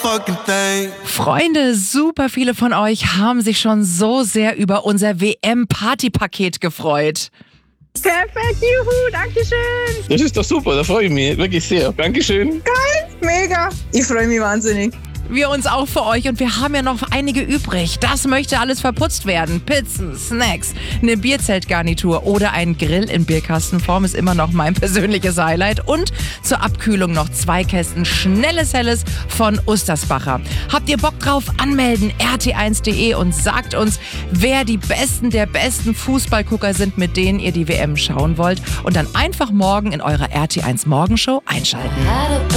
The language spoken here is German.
Freunde, super viele von euch haben sich schon so sehr über unser WM-Partypaket gefreut. Perfekt, juhu, dankeschön. Das ist doch super, da freue ich mich wirklich sehr. Dankeschön. Geil, mega. Ich freue mich wahnsinnig. Wir uns auch für euch und wir haben ja noch einige übrig. Das möchte alles verputzt werden. Pizzen, Snacks, eine Bierzeltgarnitur oder ein Grill in Bierkastenform ist immer noch mein persönliches Highlight. Und zur Abkühlung noch 2 Kästen schnelles Helles von Ustersbacher. Habt ihr Bock drauf? Anmelden, rt1.de und sagt uns, wer die Besten der besten Fußballgucker sind, mit denen ihr die WM schauen wollt. Und dann einfach morgen in eurer RT1 Morgenshow einschalten.